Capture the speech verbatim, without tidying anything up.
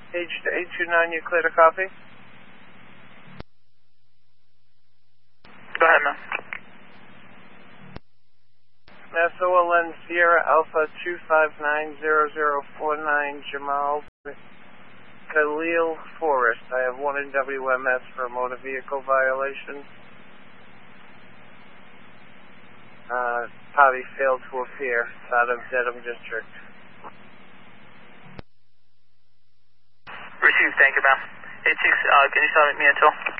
H to eight two nine, you clear to copy? Go ahead, ma'am. Mass O L N Sierra Alpha two five nine zero zero four nine, Jamal Khalil Forest. I have one in W M S for a motor vehicle violation. Uh, party failed to appear. It's out of Dedham District. Received, thank you, ma'am. eight six, uh, can you start me until?